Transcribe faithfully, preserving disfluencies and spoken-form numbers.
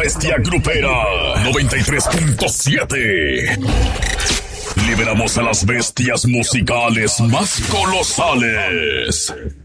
bestia grupera. noventa y tres punto siete. Liberamos a las bestias musicales más colosales.